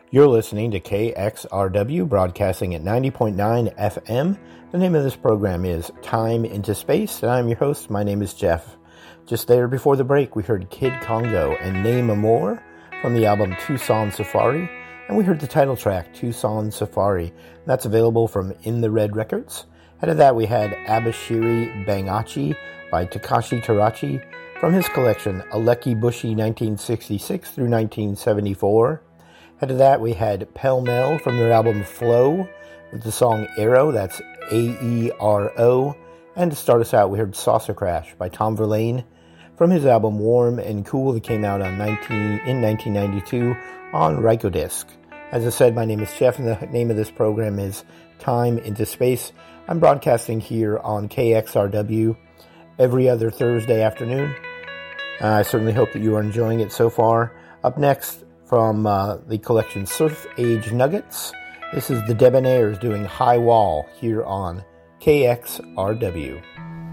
You're listening to KXRW, broadcasting at 90.9 FM. The name of this program is Time into Space, and I'm your host. My name is Jeff. Just there before the break, we heard Kid Congo and Name More from the album Tucson Safari, and we heard the title track, Tucson Safari. That's available from In the Red Records. Ahead of that, we had Abashiri Bangachi by Takashi Tarachi from his collection Aleki Bushi 1966 through 1974. Ahead of that, we had Pell Mell from their album Flow with the song Aero, that's A-E-R-O. And to start us out, we heard Saucer Crash by Tom Verlaine from his album Warm and Cool that came out in 1992 on Rykodisc. As I said, my name is Jeff, and the name of this program is Time into Space. I'm broadcasting here on KXRW every other Thursday afternoon. I certainly hope that you are enjoying it so far. Up next, from the collection Surf Age Nuggets, this is the Debonaires doing High Wall here on KXRW.